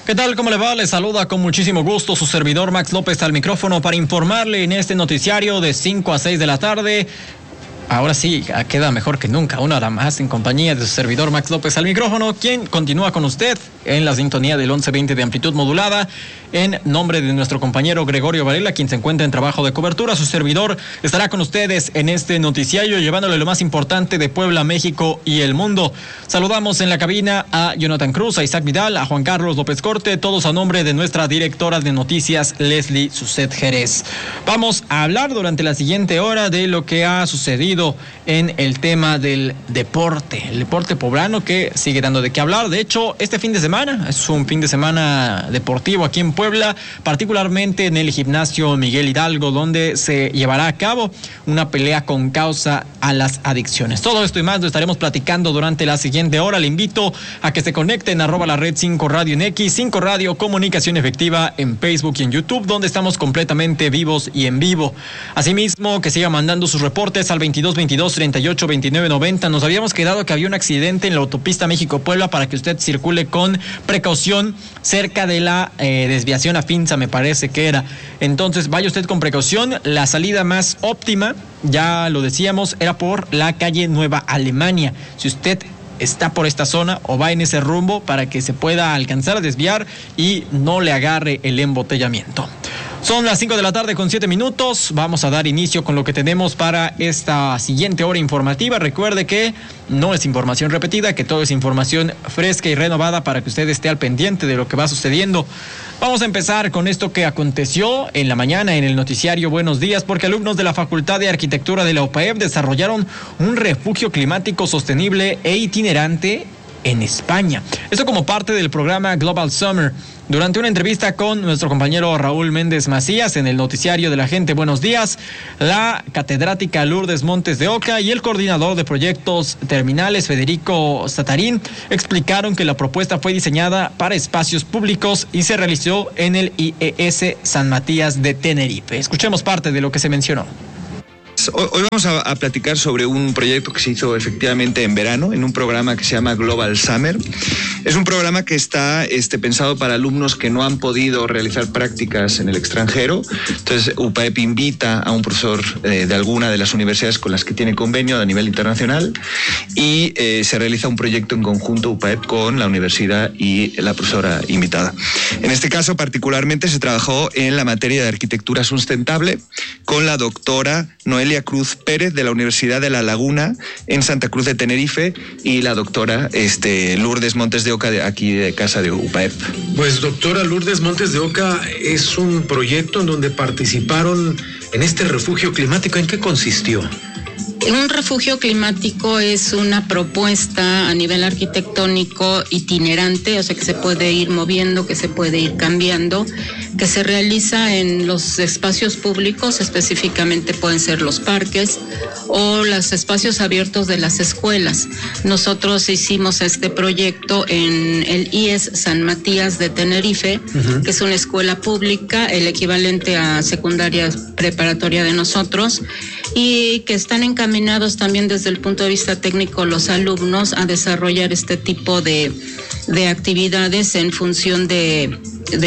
¿Qué tal? ¿Cómo le va? Le saluda con muchísimo gusto su servidor Max López al micrófono para informarle en este noticiario de 5 a 6 de la tarde. Ahora sí, queda mejor que nunca, una hora más en compañía de su servidor Max López al micrófono, quien continúa con usted en la sintonía del 1120 de amplitud modulada. En nombre de nuestro compañero Gregorio Varela, quien se encuentra en trabajo de cobertura, su servidor estará con ustedes en este noticiario, llevándole lo más importante de Puebla, México y el mundo. Saludamos en la cabina a Jonathan Cruz, a Isaac Vidal, a Juan Carlos López Corte, todos a nombre de nuestra directora de noticias, Leslie Suset Jerez. Vamos a hablar durante la siguiente hora de lo que ha sucedido en el tema del deporte, el deporte poblano que sigue dando de qué hablar. De hecho, este fin de semana es un fin de semana deportivo aquí en Puebla, particularmente en el gimnasio Miguel Hidalgo, donde se llevará a cabo una pelea con causa a las adicciones. Todo esto y más lo estaremos platicando durante la siguiente hora. Le invito a que se conecten @ la red 5 Radio en X, 5 Radio Comunicación Efectiva en Facebook y en YouTube, donde estamos completamente vivos y en vivo. Asimismo, que siga mandando sus reportes al 2222-382990. Nos habíamos quedado que había un accidente en la autopista México-Puebla, para que usted circule con precaución cerca de la desviación a Finza, me parece que era. Entonces, vaya usted con precaución. La salida más óptima, ya lo decíamos, era por la calle Nueva Alemania. Si usted está por esta zona o va en ese rumbo, para que se pueda alcanzar a desviar y no le agarre el embotellamiento. Son las 5 de la tarde con 7 minutos. Vamos a dar inicio con lo que tenemos para esta siguiente hora informativa. Recuerde que no es información repetida, que todo es información fresca y renovada para que usted esté al pendiente de lo que va sucediendo. Vamos a empezar con esto que aconteció en la mañana en el noticiario Buenos Días, porque alumnos de la Facultad de Arquitectura de la UPAEP desarrollaron un refugio climático sostenible e itinerante en España. Esto como parte del programa Global Summer. Durante una entrevista con nuestro compañero Raúl Méndez Macías en el noticiario de la gente Buenos Días, la catedrática Lourdes Montes de Oca y el coordinador de proyectos terminales Federico Satarín explicaron que la propuesta fue diseñada para espacios públicos y se realizó en el IES San Matías de Tenerife. Escuchemos parte de lo que se mencionó. Hoy vamos a platicar sobre un proyecto que se hizo efectivamente en verano, en un programa que se llama Global Summer. Es un programa que está pensado para alumnos que no han podido realizar prácticas en el extranjero. Entonces, UPAEP invita a un profesor de alguna de las universidades con las que tiene convenio a nivel internacional y se realiza un proyecto en conjunto UPAEP con la universidad y la profesora invitada. En este caso, particularmente, se trabajó en la materia de arquitectura sustentable con la doctora Noelia Cruz Pérez de la Universidad de La Laguna en Santa Cruz de Tenerife y la doctora Lourdes Montes de Oca de aquí de casa de UPAEP. Pues doctora Lourdes Montes de Oca, es un proyecto en donde participaron en este refugio climático. ¿En qué consistió? Un refugio climático es una propuesta a nivel arquitectónico itinerante, o sea que se puede ir moviendo, que se puede ir cambiando, que se realiza en los espacios públicos, específicamente pueden ser los parques o los espacios abiertos de las escuelas. Nosotros hicimos este proyecto en el IES San Matías de Tenerife, que es una escuela pública, el equivalente a secundaria preparatoria de nosotros, y que están encaminados también desde el punto de vista técnico los alumnos a desarrollar este tipo de actividades en función de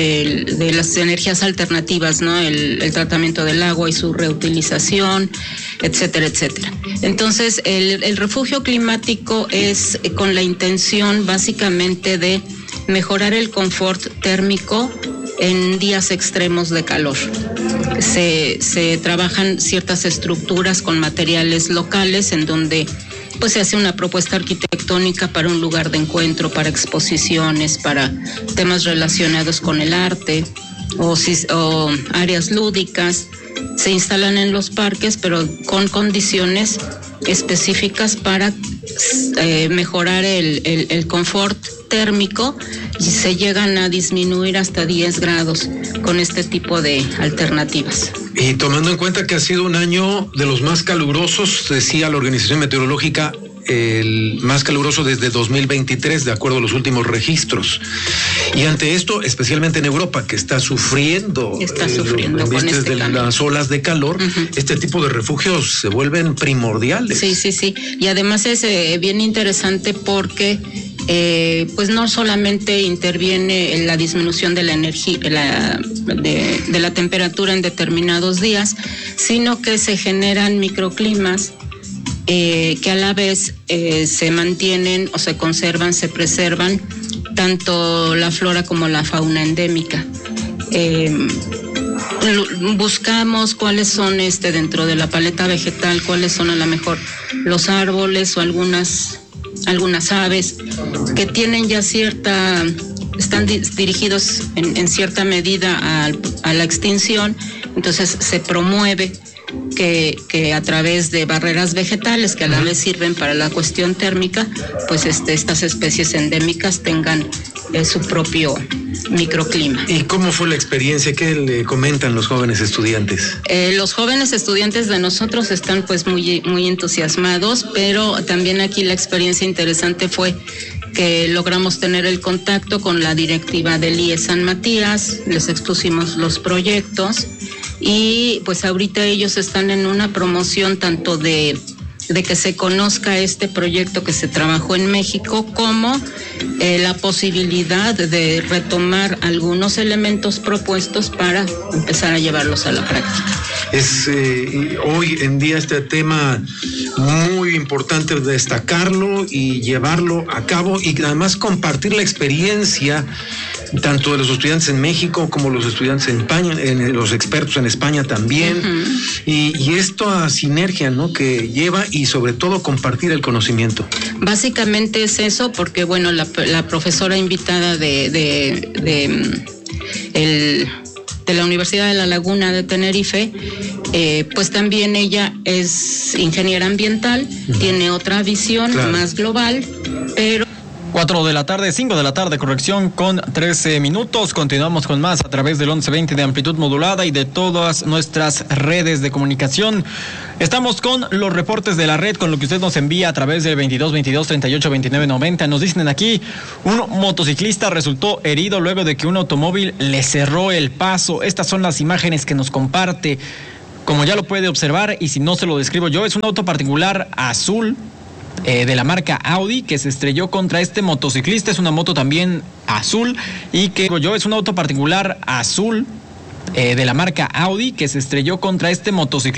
las energías alternativas, ¿no? El tratamiento del agua y su reutilización, etcétera, etcétera. Entonces, el refugio climático es con la intención básicamente de mejorar el confort térmico en días extremos de calor. Se trabajan ciertas estructuras con materiales locales en donde pues se hace una propuesta arquitectónica para un lugar de encuentro, para exposiciones, para temas relacionados con el arte o áreas lúdicas. Se instalan en los parques, pero con condiciones específicas para mejorar el confort térmico, y se llegan a disminuir hasta 10 grados con este tipo de alternativas. Y tomando en cuenta que ha sido un año de los más calurosos, decía la Organización Meteorológica, el más caluroso desde 2023, de acuerdo a los últimos registros. Y ante esto, especialmente en Europa, que está sufriendo con este de las olas de calor, este tipo de refugios se vuelven primordiales. Sí. Y además es bien interesante porque pues no solamente interviene en la disminución de la energía, de la temperatura en determinados días, sino que se generan microclimas que a la vez se mantienen o se conservan, se preservan tanto la flora como la fauna endémica. Buscamos cuáles son dentro de la paleta vegetal, cuáles son a lo mejor los árboles o algunas aves que tienen ya están dirigidos en cierta medida a la extinción. Entonces se promueve que a través de barreras vegetales que a la vez sirven para la cuestión térmica, pues estas especies endémicas tengan su propio microclima. ¿Y cómo fue la experiencia? ¿Qué le comentan los jóvenes estudiantes? Los jóvenes estudiantes de nosotros están pues muy, muy entusiasmados, pero también aquí la experiencia interesante fue que logramos tener el contacto con la directiva del IE San Matías, les expusimos los proyectos y pues ahorita ellos están en una promoción tanto de que se conozca este proyecto que se trabajó en México, como la posibilidad de retomar algunos elementos propuestos para empezar a llevarlos a la práctica. Es hoy en día este tema muy importante destacarlo y llevarlo a cabo y además compartir la experiencia tanto de los estudiantes en México como los estudiantes en España, los expertos en España también, y esto a sinergia, ¿no?, que lleva, y sobre todo compartir el conocimiento. Básicamente es eso, porque bueno, la profesora invitada de la Universidad de La Laguna de Tenerife, pues también ella es ingeniera ambiental, tiene otra visión más global, pero 4 de la tarde, 5 de la tarde, corrección, con 13 minutos. Continuamos con más a través del 1120 de amplitud modulada y de todas nuestras redes de comunicación. Estamos con los reportes de la red, con lo que usted nos envía a través del 2222-382990. Nos dicen aquí, un motociclista resultó herido luego de que un automóvil le cerró el paso. Estas son las imágenes que nos comparte. Como ya lo puede observar, y si no se lo describo yo, es un auto particular azul de la marca Audi que se estrelló contra este motociclista. Es una moto también azul y que es un auto particular azul de la marca Audi que se estrelló contra este motociclista.